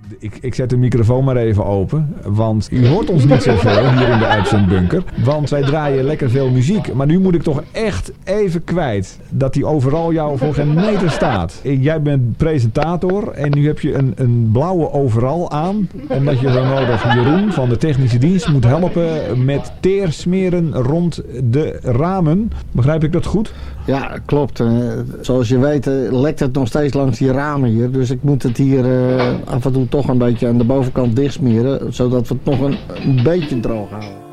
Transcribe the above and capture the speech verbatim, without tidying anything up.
Ik, ik zet de microfoon maar even open, want u hoort ons niet zoveel hier in de uitzendbunker. Want wij draaien lekker veel muziek. Maar nu moet ik toch echt even kwijt dat die overal jou voor geen meter staat. Jij bent presentator en nu heb je een, een blauwe overal aan. Omdat je zo nodig Jeroen van de technische dienst moet helpen met teer smeren rond de ramen. Begrijp ik dat goed? Ja, klopt. Uh, zoals je weet uh, lekt het nog steeds langs die ramen hier. Dus ik moet het hier uh, af en toe toch een beetje aan de bovenkant dichtsmeren. Zodat we het nog een, een beetje droog houden.